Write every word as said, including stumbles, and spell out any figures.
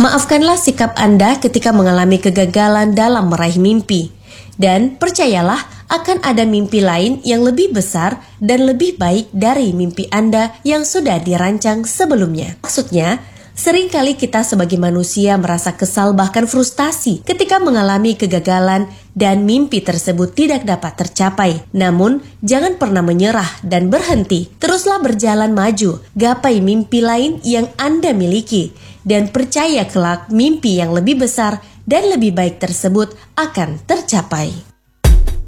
Maafkanlah sikap Anda ketika mengalami kegagalan dalam meraih mimpi. Dan percayalah akan ada mimpi lain yang lebih besar dan lebih baik dari mimpi Anda yang sudah dirancang sebelumnya. Maksudnya, seringkali kita sebagai manusia merasa kesal bahkan frustasi ketika mengalami kegagalan dan mimpi tersebut tidak dapat tercapai. Namun, jangan pernah menyerah dan berhenti. Teruslah berjalan maju, gapai mimpi lain yang Anda miliki, dan percaya kelak mimpi yang lebih besar dan lebih baik tersebut akan tercapai.